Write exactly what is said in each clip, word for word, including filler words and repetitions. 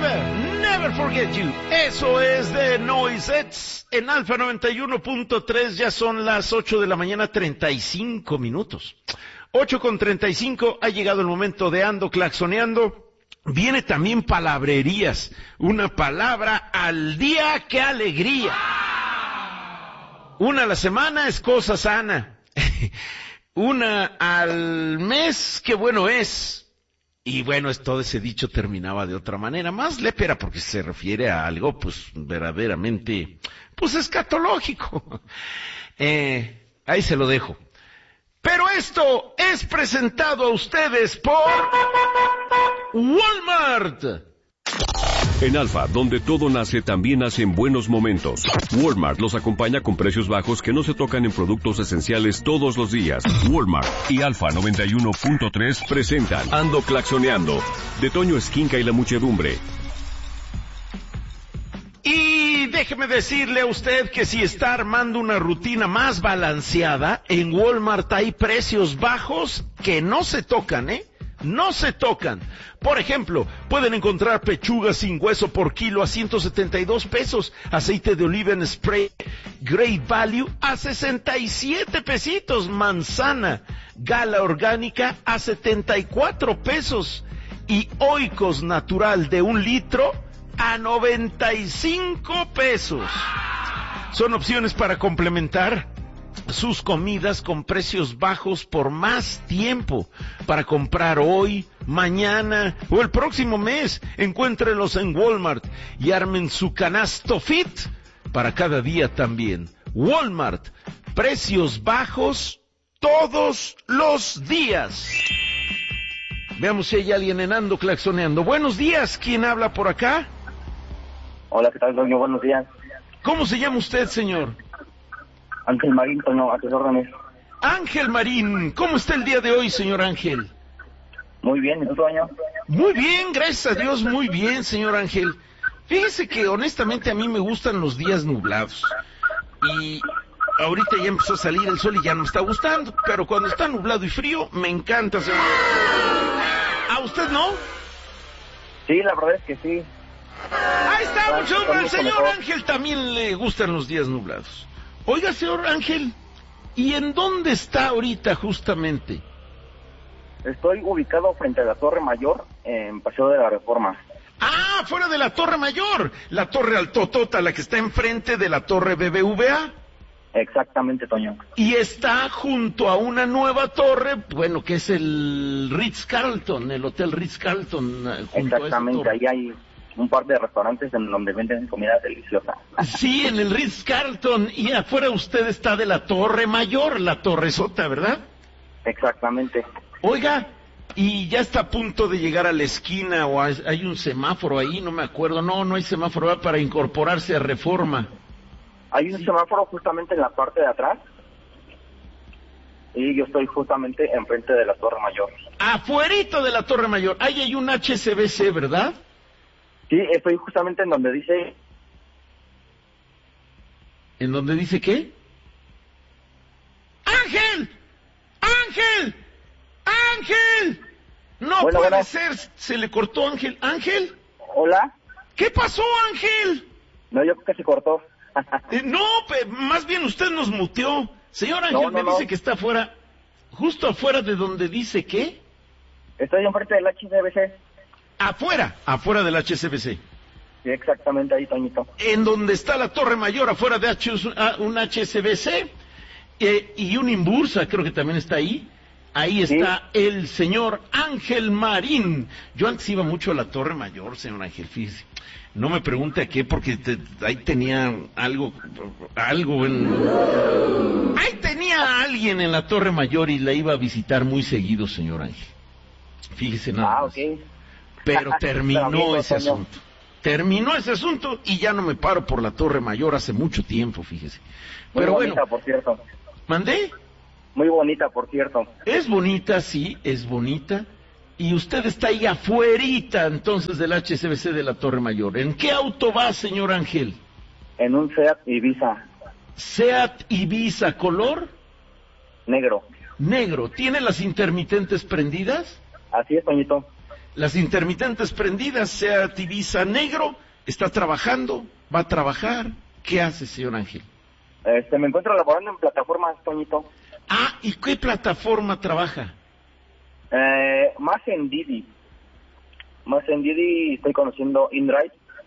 Never, never forget you. Eso es de Noisettes en Alfa noventa y uno punto tres. Ya son las ocho de la mañana, treinta y cinco minutos. ocho con treinta y cinco, ha llegado el momento de Ando Claxoneando. Viene también palabrerías. Una palabra al día, ¡qué alegría! Una a la semana es cosa sana. Una al mes, qué bueno es. Y bueno, es todo ese dicho terminaba de otra manera, más lépera porque se refiere a algo, pues, verdaderamente, pues, escatológico. Eh, ahí se lo dejo. Pero esto es presentado a ustedes por Walmart. En Alfa, donde todo nace, también nace en buenos momentos. Walmart los acompaña con precios bajos que no se tocan en productos esenciales todos los días. Walmart y Alfa noventa y uno punto tres presentan Ando Claxoneando, de Toño Esquinca y la Muchedumbre. Y déjeme decirle a usted que si está armando una rutina más balanceada, en Walmart hay precios bajos que no se tocan, ¿eh? No se tocan. Por ejemplo, pueden encontrar pechuga sin hueso por kilo a ciento setenta y dos pesos, aceite de oliva en spray Great Value a sesenta y siete pesitos, manzana Gala orgánica a setenta y cuatro pesos y Oikos natural de un litro a noventa y cinco pesos. Son opciones para complementar sus comidas con precios bajos por más tiempo. Para comprar hoy, mañana o el próximo mes, encuéntrenlos en Walmart y armen su canasto fit para cada día también. Walmart, precios bajos todos los días. Veamos si hay alguien en Ando Claxoneando. Buenos días, ¿quién habla por acá? Hola, ¿qué tal, doña? Buenos días. ¿Cómo se llama usted, señor? Ángel Marín, Toño, a tus órdenes. Ángel Marín, ¿cómo está el día de hoy, señor Ángel? Muy bien, ¿y tú, Toño? Muy bien, gracias a Dios, muy bien, señor Ángel. Fíjese que honestamente a mí me gustan los días nublados. Y ahorita ya empezó a salir el sol y ya no me está gustando, pero cuando está nublado y frío, me encanta, señor. ¿A usted no? Sí, la verdad es que sí. Ahí está, mucho hombre, al señor Ángel también le gustan los días nublados. Oiga, señor Ángel, ¿y en dónde está ahorita justamente? Estoy ubicado frente a la Torre Mayor, en Paseo de la Reforma. Ah, fuera de la Torre Mayor, la Torre Altotota, la que está enfrente de la Torre B B V A. Exactamente, Toño. Y está junto a una nueva torre, bueno, que es el Ritz-Carlton, el Hotel Ritz-Carlton. Exactamente, ahí hay un par de restaurantes en donde venden comida deliciosa. Sí, en el Ritz-Carlton, y afuera usted está de la Torre Mayor, la Torresota, ¿verdad? Exactamente. Oiga, y ya está a punto de llegar a la esquina, o hay, hay un semáforo ahí, no me acuerdo, no, no hay semáforo, ¿verdad? Para incorporarse a Reforma. Hay un sí. semáforo justamente en la parte de atrás, y yo estoy justamente enfrente de la Torre Mayor. Afuerito de la Torre Mayor, ahí hay un H S B C, ¿verdad? Sí, estoy justamente en donde dice... ¿En donde dice qué? ¡Ángel! ¡Ángel! ¡Ángel! No bueno, puede bueno. ser, se le cortó Ángel. ¿Ángel? Hola. ¿Qué pasó, Ángel? No, yo creo que se cortó. eh, no, pe, más bien usted nos muteó. Señor Ángel, no, no, me dice no. que está afuera, justo afuera de donde dice qué. Estoy enfrente del H S B C. Afuera, afuera del H S B C. Sí, exactamente ahí, Toñito. En donde está la Torre Mayor, afuera de H, un H S B C, eh, y un Imbursa, creo que también está ahí. Ahí está ¿sí? el señor Ángel Marín. Yo antes iba mucho a la Torre Mayor, señor Ángel, fíjese. No me pregunte a qué, porque te, ahí tenía algo, algo en... Ahí tenía a alguien en la Torre Mayor y la iba a visitar muy seguido, señor Ángel. Fíjese nada Ah, más. ok. Pero terminó bien, ese Toño. asunto. Terminó ese asunto y ya no me paro por la Torre Mayor hace mucho tiempo, fíjese. Muy Pero bonita, bueno, por cierto. ¿mandé? Muy bonita, por cierto. Es bonita, sí, es bonita. Y usted está ahí afuerita, entonces, del H S B C de la Torre Mayor. ¿En qué auto va, señor Ángel? En un Seat Ibiza. Seat Ibiza, ¿color? Negro. Negro. ¿Tiene las intermitentes prendidas? Así es, Toñito. Las intermitentes prendidas, SEAT Ibiza negro, ¿está trabajando? ¿Va a trabajar? ¿Qué hace, señor Ángel? Este, me encuentro laborando en plataformas, Toñito. Ah, ¿y qué plataforma trabaja? Eh, más en Didi. Más en Didi estoy conociendo InDrive.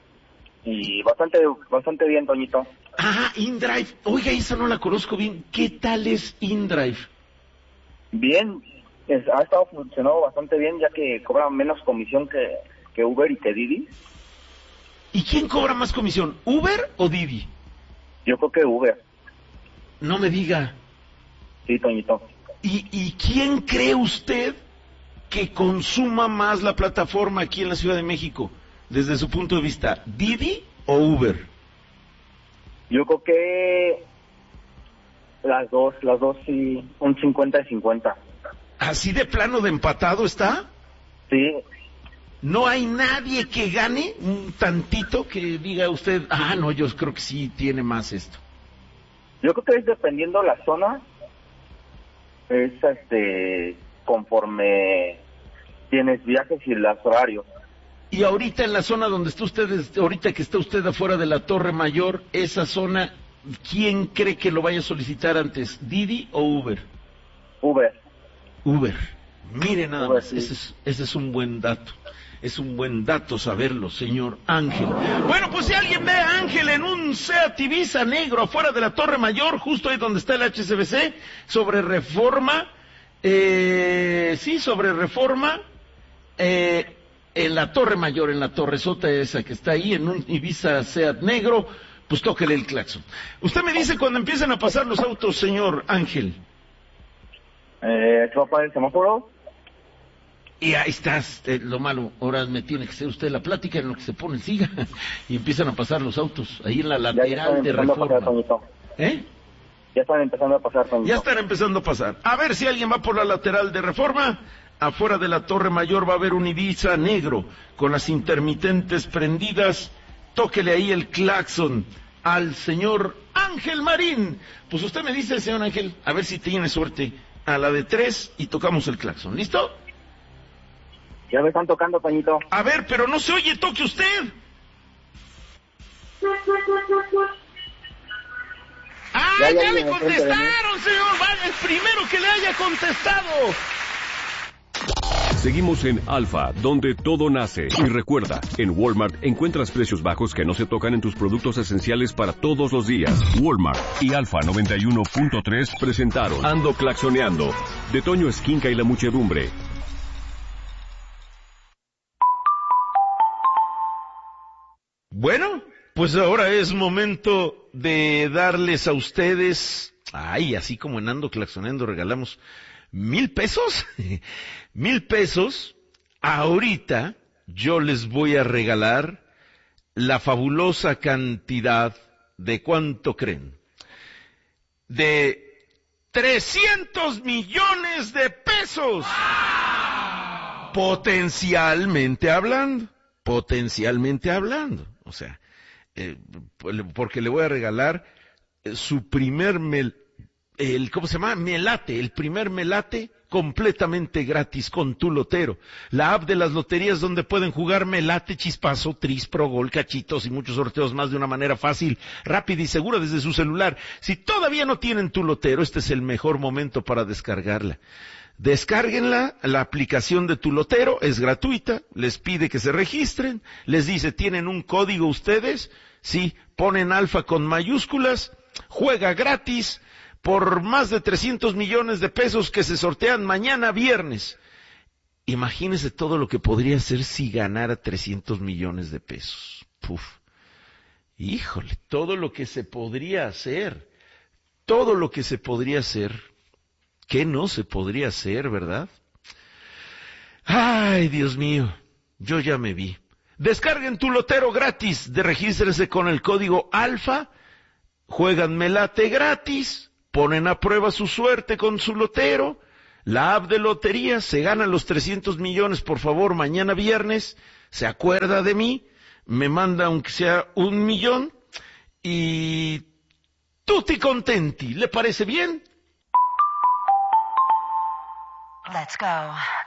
Y bastante, bastante bien, Toñito. Ah, InDrive. Oiga, esa no la conozco bien. ¿Qué tal es InDrive? Bien, es, ha estado funcionando bastante bien, ya que cobran menos comisión que, que Uber y que Didi. ¿Y quién cobra más comisión, Uber o Didi? Yo creo que Uber. No me diga. Sí, Toñito. ¿Y, y quién cree usted que consuma más la plataforma aquí en la Ciudad de México, desde su punto de vista, Didi o Uber? Yo creo que las dos, las dos sí, un cincuenta y cincuenta. ¿Así de plano de empatado está? Sí. ¿No hay nadie que gane un tantito que diga usted, ah, no, yo creo que sí tiene más esto? Yo creo que es dependiendo la zona, es este, conforme tienes viajes y los horarios. Y ahorita en la zona donde está usted, ahorita que está usted afuera de la Torre Mayor, esa zona, ¿quién cree que lo vaya a solicitar antes, Didi o Uber? Uber. Uber. Mire nada Uber, más, sí. ese es, ese es un buen dato. Es un buen dato saberlo, señor Ángel. Bueno, pues si alguien ve a Ángel en un SEAT Ibiza negro afuera de la Torre Mayor, justo ahí donde está el H S B C, sobre Reforma, eh, sí, sobre Reforma, eh, en la Torre Mayor, en la torresota esa que está ahí, en un Ibiza SEAT negro, pues tóquele el claxon. Usted me dice cuando empiezan a pasar los autos, señor Ángel. Eh, ¿Se va a poner el semáforo? Y ahí estás, eh, lo malo, ahora me tiene que hacer usted la plática en lo que se pone el siga y empiezan a pasar los autos, ahí en la Ya, ya lateral están de empezando a pasar, Reforma. Toñito. ¿Eh? Ya están empezando a pasar, Toñito. Ya están empezando a pasar. A ver si alguien va por la lateral de Reforma, afuera de la Torre Mayor va a haber un Ibiza negro con las intermitentes prendidas, tóquele ahí el claxon al señor Ángel Marín. Pues usted me dice, señor Ángel, a ver si tiene suerte, a la de tres y tocamos el claxon, ¿listo? Ya me están tocando, Toñito. A ver, pero no se oye, toque usted. ¡Ah, Ya, ya, ya, le ya, contestaron, señor! ¡Va, el primero que le haya contestado! Seguimos en Alfa, donde todo nace. Y recuerda, en Walmart encuentras precios bajos que no se tocan en tus productos esenciales para todos los días. Walmart y Alfa noventa y uno punto tres presentaron Ando Claxoneando, de Toño Esquinca y la Muchedumbre. Bueno, pues ahora es momento de darles a ustedes, ay, así como en Ando Claxoneando regalamos mil pesos, mil pesos, ahorita yo les voy a regalar la fabulosa cantidad de, ¿cuánto creen? De trescientos millones de pesos. ¡Wow! Potencialmente hablando, potencialmente hablando. O sea, eh, porque le voy a regalar eh, su primer mel, el, ¿cómo se llama? Melate, el primer melate completamente gratis con tu lotero. La app de las loterías donde pueden jugar melate, chispazo, tris, pro, gol, cachitos y muchos sorteos más de una manera fácil, rápida y segura desde su celular. Si todavía no tienen tu lotero, este es el mejor momento para descargarla. Descárguenla, la aplicación de Tu Lotero es gratuita, les pide que se registren, les dice, ¿tienen un código ustedes? Sí, ponen Alfa con mayúsculas, juega gratis por más de trescientos millones de pesos que se sortean mañana viernes. Imagínense todo lo que podría hacer si ganara trescientos millones de pesos. Puf. Híjole, todo lo que se podría hacer, todo lo que se podría hacer. ¿Qué no se podría hacer, verdad? Ay, Dios mío, yo ya me vi. Descarguen Tu Lotero gratis, de regístrese con el código ALFA, juegan melate gratis, ponen a prueba su suerte con su lotero, la app de lotería, se ganan los trescientos millones, por favor, mañana viernes, se acuerda de mí, me manda aunque sea un millón, y tutti contenti, ¿le parece bien? Let's go.